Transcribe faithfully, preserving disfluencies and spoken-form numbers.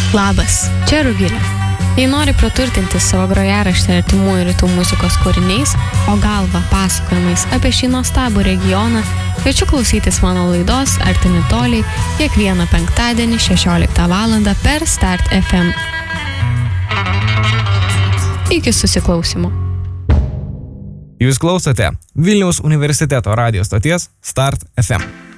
Labas, čia Rugilė. Jei nori praturtinti savo grojaraštį artimųjų rytų muzikos kūriniais, o galva pasakojimais apie šį nuostabų regioną, kviečiu klausytis mano laidos Artimi toliai kiekvieną penktadienį šešioliktą valandą per Start F M. Iki susiklausimo. Jūs klausote Vilniaus universiteto radijo stoties Start F M.